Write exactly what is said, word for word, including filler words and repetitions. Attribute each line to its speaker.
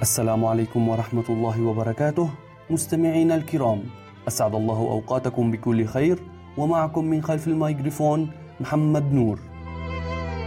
Speaker 1: السلام عليكم ورحمة الله وبركاته. مستمعينا الكرام، أسعد الله أوقاتكم بكل خير، ومعكم من خلف الميكروفون محمد نور.